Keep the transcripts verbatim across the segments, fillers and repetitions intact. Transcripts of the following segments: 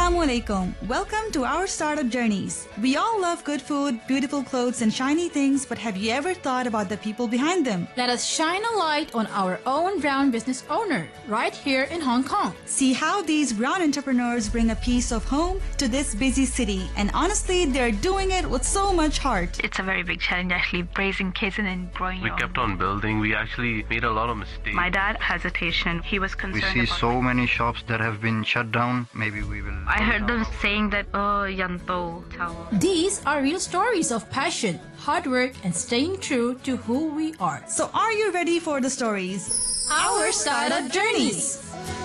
Assalamu alaikum. Welcome to our startup journeys. We all love good food, beautiful clothes, and shiny things, but have you ever thought about the people behind them? Let us shine a light on our own brown business owner right here in Hong Kong. See how these brown entrepreneurs bring a piece of home to this busy city. And honestly, they're doing it with so much heart. It's a very big challenge actually, raising kids and then growing We your kept own. on building. We actually made a lot of mistakes. My dad hesitation. He was We concerned see about so many shops that have been shut down. Maybe we will... I heard them saying that, oh, Yanto Tower. These are real stories of passion, hard work, and staying true to who we are. So are you ready for the stories? Our startup journeys.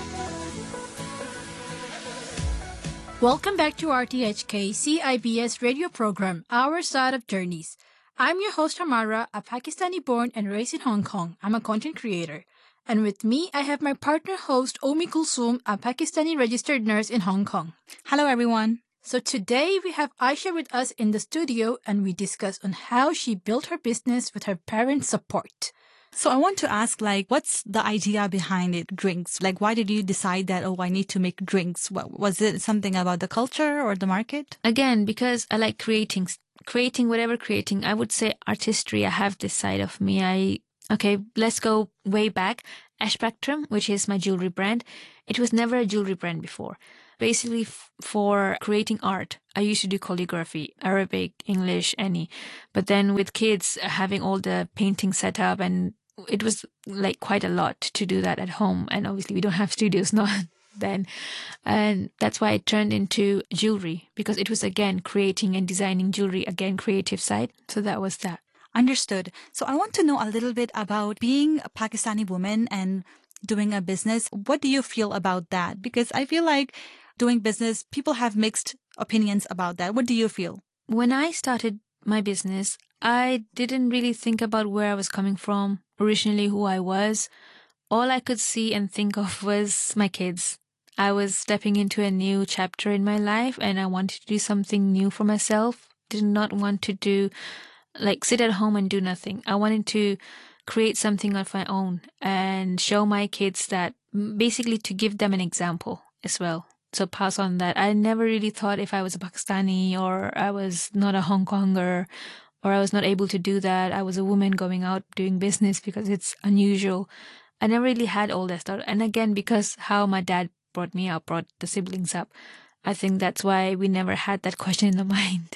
Welcome back to R T H K C I B S radio program, Our Startup Journeys. I'm your host Hamara, a Pakistani-born and raised in Hong Kong. I'm a content creator. And with me, I have my partner host, Omi Kulsum, a Pakistani registered nurse in Hong Kong. Hello, everyone. So today we have Aisha with us in the studio and we discuss on how she built her business with her parents' support. So I want to ask, like, what's the idea behind it, drinks? Like, why did you decide that, oh, I need to make drinks? What, was it something about the culture or the market? Again, because I like creating, creating whatever creating. I would say artistry. I have this side of me. I Okay, let's go way back. Ashpectrum, which is my jewelry brand. It was never a jewelry brand before. Basically, f- for creating art, I used to do calligraphy, Arabic, English, any. But then with kids, having all the painting set up, and it was like quite a lot to do that at home. And obviously, we don't have studios not then. And that's why it turned into jewelry, because it was, again, creating and designing jewelry, again, creative side. So that was that. Understood. So I want to know a little bit about being a Pakistani woman and doing a business. What do you feel about that? Because I feel like doing business, people have mixed opinions about that. What do you feel? When I started my business, I didn't really think about where I was coming from, originally who I was. All I could see and think of was my kids. I was stepping into a new chapter in my life and I wanted to do something new for myself. Did not want to do like sit at home and do nothing. I wanted to create something of my own and show my kids that, basically to give them an example as well. So pass on that. I never really thought if I was a Pakistani or I was not a Hong Konger or I was not able to do that. I was a woman going out doing business because it's unusual. I never really had all that stuff. And again, because how my dad brought me up, brought the siblings up, I think that's why we never had that question in the mind.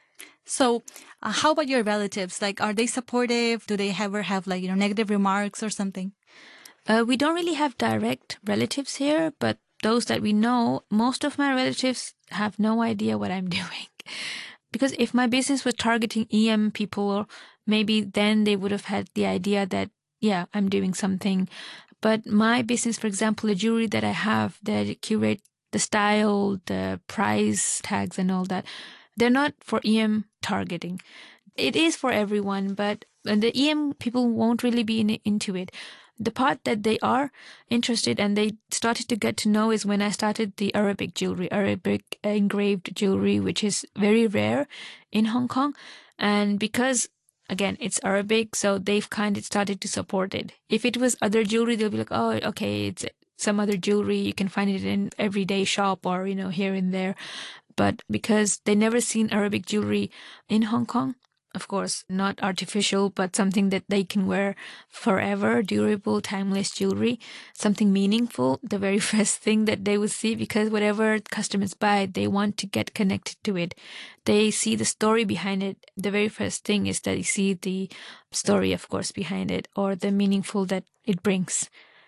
So uh, how about your relatives? Like, are they supportive? Do they ever have, like, you know, negative remarks or something? Uh, we don't really have direct relatives here, but those that we know, most of my relatives have no idea what I'm doing. Because if my business was targeting E M people, maybe then they would have had the idea that, yeah, I'm doing something. But my business, for example, the jewelry that I have, that curate the style, the price tags and all that, they're not for E M targeting. It is for everyone, but the E M people won't really be in, into it. The part that they are interested and they started to get to know is when I started the Arabic jewelry, Arabic engraved jewelry, which is very rare in Hong Kong. And because, again, it's Arabic, so they've kind of started to support it. If it was other jewelry, they'll be like, oh, okay, it's some other jewelry. You can find it in everyday shop or, you know, here and there. But because they never seen Arabic jewelry in Hong Kong, of course, not artificial, but something that they can wear forever, durable, timeless jewelry, something meaningful, the very first thing that they would see, because whatever customers buy, they want to get connected to it. They see the story behind it. The very first thing is that you see the story, of course, behind it, or the meaningful that it brings.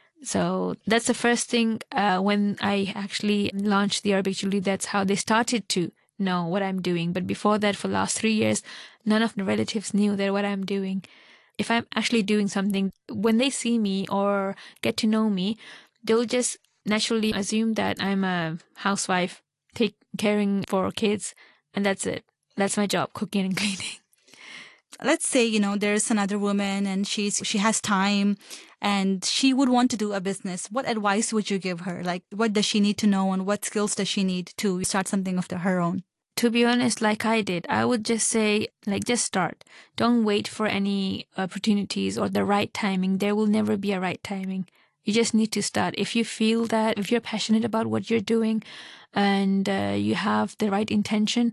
So that's the first thing uh, when I actually launched the Arabic jewelry. That's how they started to know what I'm doing. But before that, for the last three years, none of the relatives knew that what I'm doing. If I'm actually doing something, when they see me or get to know me, they'll just naturally assume that I'm a housewife, take caring for kids, and that's it. That's my job, cooking and cleaning. Let's say, you know, there's another woman and she's she has time and she would want to do a business. What advice would you give her? Like, what does she need to know and what skills does she need to start something of the, her own? To be honest, like I did, I would just say, like, just start. Don't wait for any opportunities or the right timing. There will never be a right timing. You just need to start. If you feel that, if you're passionate about what you're doing and uh, you have the right intention,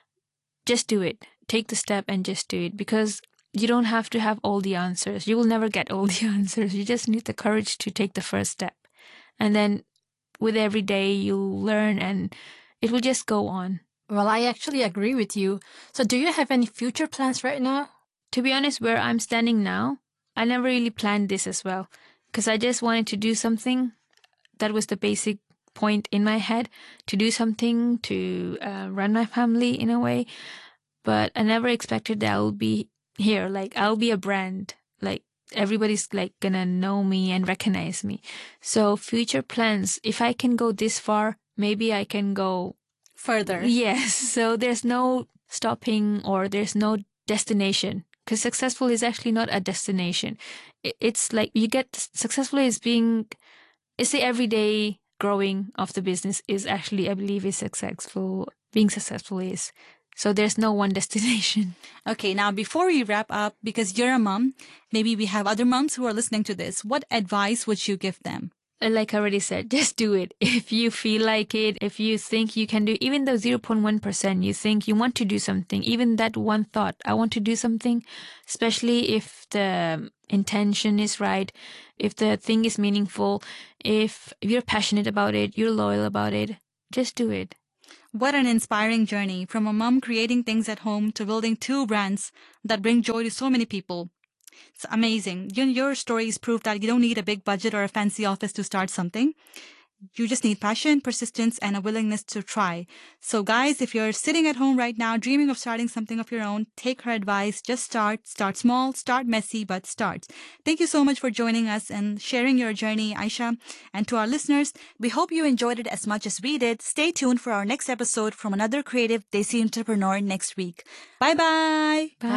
just do it. Take the step and just do it, because you don't have to have all the answers. You will never get all the answers. You just need the courage to take the first step. And then with every day, you'll learn and it will just go on. Well, I actually agree with you. So do you have any future plans right now? To be honest, where I'm standing now, I never really planned this as well, because I just wanted to do something. That was the basic point in my head, to do something, to uh, run my family in a way. But I never expected that I'll be here. Like, I'll be a brand. Like, everybody's like gonna know me and recognize me. So future plans, if I can go this far, maybe I can go further. Yes. So there's no stopping or there's no destination, because successful is actually not a destination. It's like you get successful is being, it's the everyday growing of the business is actually, I believe, is successful. Being successful is. So there's no one destination. Okay, now before we wrap up, because you're a mom, maybe we have other moms who are listening to this. What advice would you give them? Like I already said, just do it. If you feel like it, if you think you can do, even though zero point one percent you think you want to do something, even that one thought, I want to do something, especially if the intention is right, if the thing is meaningful, if you're passionate about it, you're loyal about it, just do it. What an inspiring journey, from a mom creating things at home to building two brands that bring joy to so many people. It's amazing. Your, your stories prove that you don't need a big budget or a fancy office to start something. You just need passion, persistence, and a willingness to try. So guys, if you're sitting at home right now dreaming of starting something of your own, take her advice. Just start. Start small, start messy, but start. Thank you so much for joining us and sharing your journey, Aisha. And to our listeners, we hope you enjoyed it as much as we did. Stay tuned for our next episode from another creative Desi entrepreneur next week. Bye-bye. Bye.